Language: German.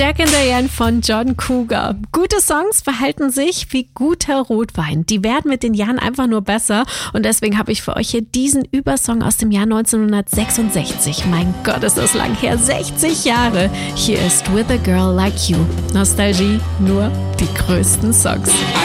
Jack and Diane von John Cougar. Gute Songs verhalten sich wie guter Rotwein. Die werden mit den Jahren einfach nur besser. Und deswegen habe ich für euch hier diesen Übersong aus dem Jahr 1966. Mein Gott, ist das lang her. 60 Jahre. Hier ist With a Girl Like You. Nostalgie, nur die größten Songs.